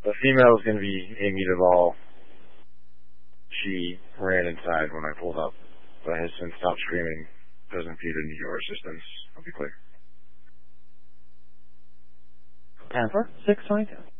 The female is going to be Amy Duvall. She ran inside when I pulled up, but has since stopped screaming. Doesn't feed into your assistance. I'll be clear. 10-4, 622.